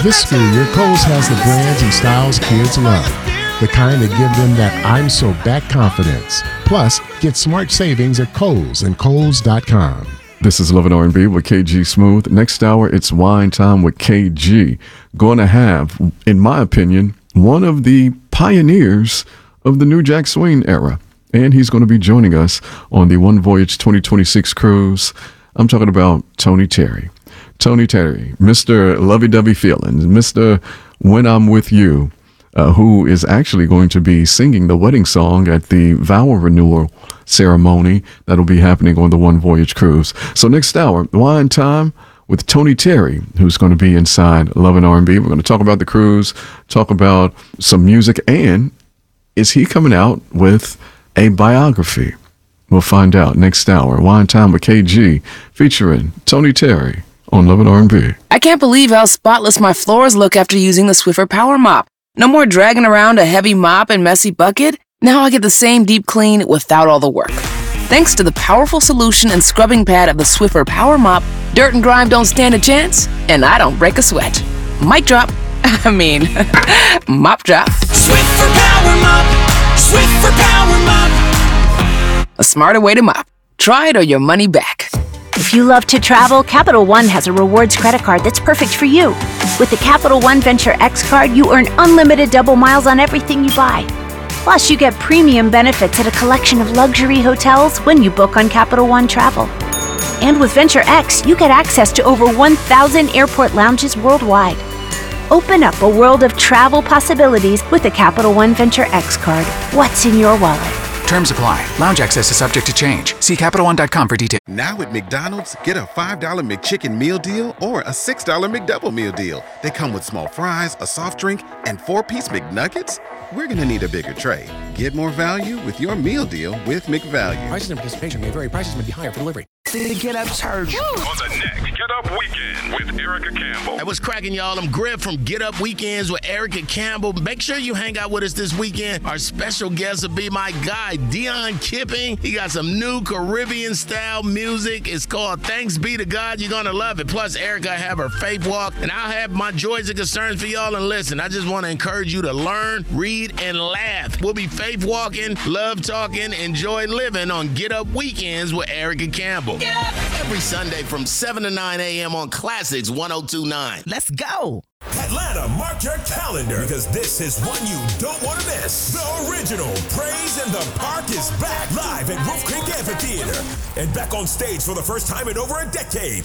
This school year, Kohl's has the brands and styles kids love. The kind that give them that I'm so back confidence. Plus, get smart savings at Kohl's and Kohl's.com. This is Love and R&B with KG Smooth. Next hour, it's Wine Time with KG. Going to have, in my opinion, one of the pioneers of the New Jack Swing era. And he's going to be joining us on the One Voyage 2026 cruise. I'm talking about Tony Terry. Tony Terry, Mr. Lovey-Dovey Feelings, Mr. When I'm With You, who is actually going to be singing the wedding song at the vow renewal ceremony that'll be happening on the One Voyage cruise. So next hour, Wine Time with Tony Terry, who's going to be inside Love and R&B. We're going to talk about the cruise, talk about some music, and is he coming out with a biography? We'll find out next hour. Wine Time with KG featuring Tony Terry on Love and R&B. I can't believe how spotless my floors look after using the Swiffer Power Mop. No more dragging around a heavy mop and messy bucket. Now I get the same deep clean without all the work. Thanks to the powerful solution and scrubbing pad of the Swiffer Power Mop, dirt and grime don't stand a chance, and I don't break a sweat. Mic drop. Mop drop. Swiffer Power Mop. Swiffer Power Mop. A smarter way to mop. Try it or your money back. If you love to travel, Capital One has a rewards credit card that's perfect for you. With the Capital One Venture X card, you earn unlimited double miles on everything you buy. Plus, you get premium benefits at a collection of luxury hotels when you book on Capital One Travel. And with Venture X, you get access to over 1,000 airport lounges worldwide. Open up a world of travel possibilities with the Capital One Venture X card. What's in your wallet? Terms apply. Lounge access is subject to change. See CapitalOne.com for details. Now at McDonald's, get a $5 McChicken meal deal or a $6 McDouble meal deal. They come with small fries, a soft drink, and 4-piece McNuggets. We're going to need a bigger tray. Get more value with your meal deal with McValue. Prices and participation may vary. Prices may be higher for delivery. Get Up Church. On the next Get Up Weekend with Erica Campbell. Hey, what's cracking, y'all? I'm Griff from Get Up Weekends with Erica Campbell. Make sure you hang out with us this weekend. Our special guest will be my guy, Dion Kipping. He got some new Caribbean-style music. It's called Thanks Be to God. You're going to love it. Plus, Erica will have her faith walk, and I'll have my joys and concerns for y'all. And listen, I just want to encourage you to learn, read, and laugh. We'll be faith walking, love talking, enjoy living on Get Up Weekends with Erica Campbell. Every Sunday from 7 to 9 a.m. on Classics 1029. Let's go. Atlanta, mark your calendar because this is one you don't want to miss. The original Praise in the Park is back live at Wolf Creek Amphitheater. And back on stage for the first time in over a decade,